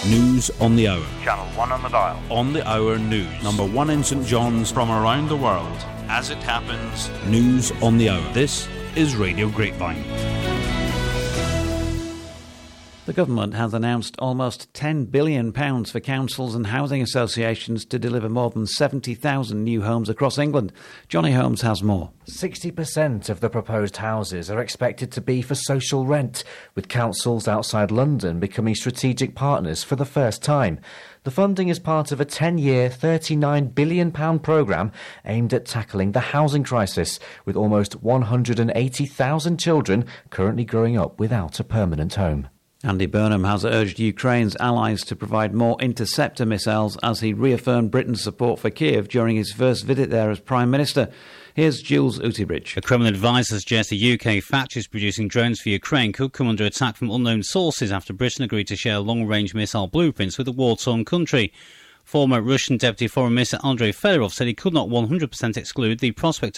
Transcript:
News on the Hour. Channel 1 on the dial. On the Hour News. Number 1 in St John's from around the world. As it happens, News on the Hour. This is Radio Grapevine. The government has announced almost £10 billion for councils and housing associations to deliver more than 70,000 new homes across England. Johnny Holmes has more. 60% of the proposed houses are expected to be for social rent, with councils outside London becoming strategic partners for the first time. The funding is part of a 10-year, £39 billion programme aimed at tackling the housing crisis, with almost 180,000 children currently growing up without a permanent home. Andy Burnham has urged Ukraine's allies to provide more interceptor missiles as he reaffirmed Britain's support for Kiev during his first visit there as Prime Minister. Here's Jules Utibridge. A Kremlin advisor suggests the UK factories producing drones for Ukraine could come under attack from unknown sources after Britain agreed to share long-range missile blueprints with the war-torn country. Former Russian Deputy Foreign Minister Andrei Fedorov said he could not 100% exclude the prospect